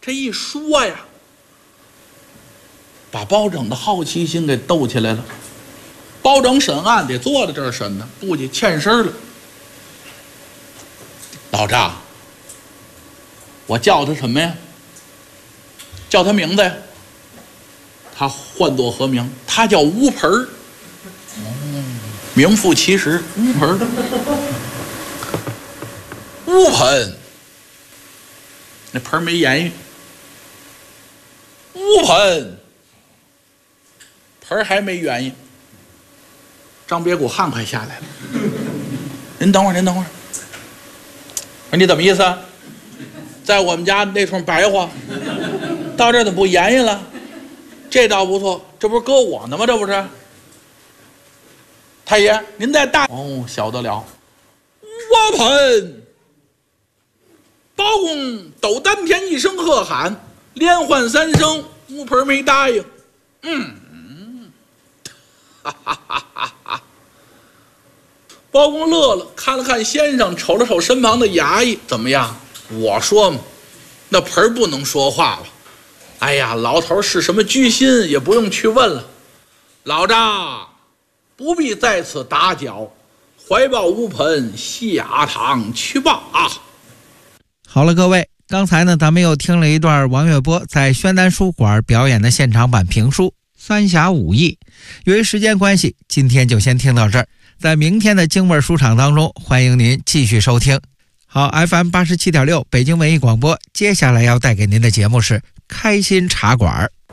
这一说呀，把包拯的好奇心给逗起来了。包拯审案得坐在这儿审呢，不去欠身了。老丈，我叫他什么呀？叫他名字呀？他唤作何名？他叫乌盆儿。名副其实，乌盆儿。乌盆，那盆没言语。乌盆，盆还没原因。张别谷汗快下来了。您等会儿，您等会儿。你怎么意思啊？在我们家那通白话，到这儿怎么不言语了？这倒不错，这不是搁我呢吗？这不是？太爷，您再大哦，小得了。我盆，包公抖丹田一声喝喊，连唤3声，乌盆没答应。哈哈哈哈哈！包公乐了，看了看先生，瞅了瞅身旁的衙役，怎么样？我说嘛，那盆不能说话了。哎呀，老头是什么居心也不用去问了。老丈不必在此打搅，怀抱乌盆下堂去吧。 好了，各位，刚才呢，咱们又听了一段王月波在宣丹书馆表演的现场版评书《三峡五义》。由于时间关系，今天就先听到这儿。在明天的京味书场当中，欢迎您继续收听。好 ，FM 87.6北京文艺广播，接下来要带给您的节目是开心茶馆。